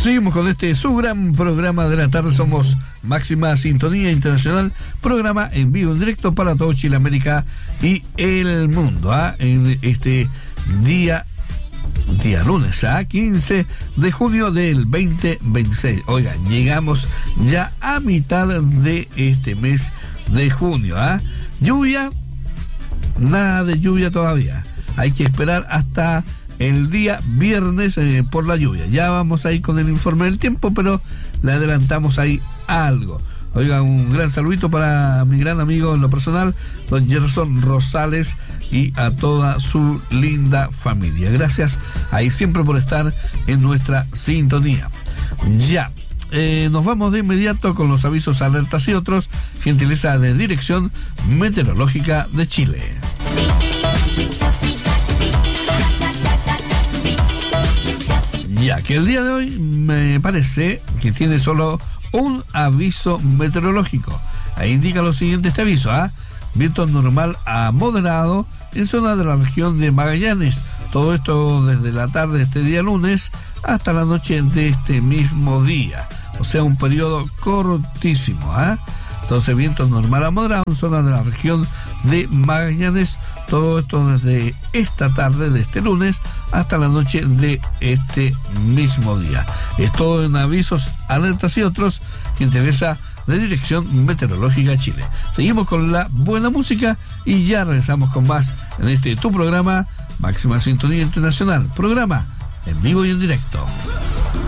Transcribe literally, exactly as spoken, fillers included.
Seguimos con este su gran programa de la tarde. Somos Máxima Sintonía Internacional, programa en vivo, en directo para todo Chile, América y el mundo. ¿ah? En este día, día lunes, ¿ah? quince de junio del veinte veintiséis. Oigan, llegamos ya a mitad de este mes de junio. ¿ah? Lluvia, nada de lluvia todavía. Hay que esperar hasta el día viernes eh, por la lluvia. Ya vamos a ir con el informe del tiempo, pero le adelantamos ahí algo. Oiga, un gran saludito para mi gran amigo en lo personal, don Gerson Rosales, y a toda su linda familia. Gracias ahí siempre por estar en nuestra sintonía. Ya, eh, nos vamos de inmediato con los avisos, alertas y otros, gentileza de Dirección Meteorológica de Chile. Ya que el día de hoy me parece que tiene solo un aviso meteorológico. Ahí indica lo siguiente este aviso, ¿ah? Viento normal a moderado en zona de la región de Magallanes. Todo esto desde la tarde de este día lunes hasta la noche de este mismo día. O sea, un periodo cortísimo, ¿ah? Entonces, viento normal a moderado en zona de la región de Magallanes. Todo esto desde esta tarde de este lunes hasta la noche de este mismo día. Es todo en avisos, alertas y otros que interesa de Dirección Meteorológica Chile. Seguimos con la buena música y ya regresamos con más en este tu programa Máxima Sintonía Internacional. Programa en vivo y en directo.